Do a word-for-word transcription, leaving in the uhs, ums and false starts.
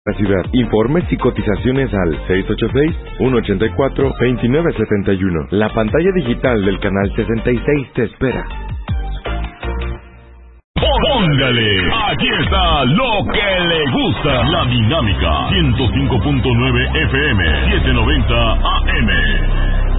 La ciudad. Informes y cotizaciones al seis ocho seis, uno ocho cuatro, dos nueve siete uno. La pantalla digital del canal sesenta y seis te espera. Póngale, aquí está lo que le gusta. La Dinámica ciento cinco punto nueve F M, setecientos noventa A M.